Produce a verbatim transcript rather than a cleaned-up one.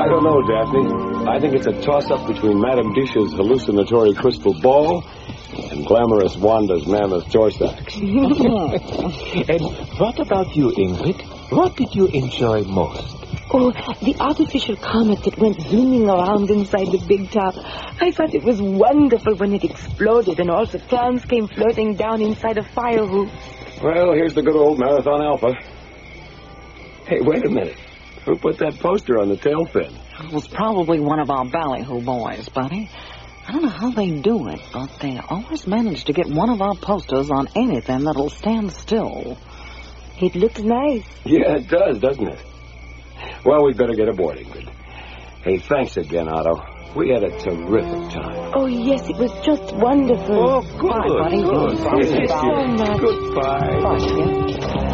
I don't know, Daphne. I think it's a toss-up between Madame Dish's hallucinatory crystal ball and glamorous Wanda's mammoth toy sacks. And what about you, Ingrid? What did you enjoy most? Oh, the artificial comet that went zooming around inside the big top. I thought it was wonderful when it exploded and all the clowns came floating down inside a fire hoop. Well, here's the good old Marathon Alpha. Hey, wait a minute. Who put that poster on the tail fin? It was probably one of our ballyhoo boys, Buddy. I don't know how they do it, but they always manage to get one of our posters on anything that'll stand still. It looks nice. Yeah, it does, doesn't it? Well, we'd better get aboard, Ingrid. Hey, thanks again, Otto. We had a terrific time. Oh, yes, it was just wonderful. Oh, good. Bye, buddy. Good. Thank you so much. Goodbye. Bye, dear.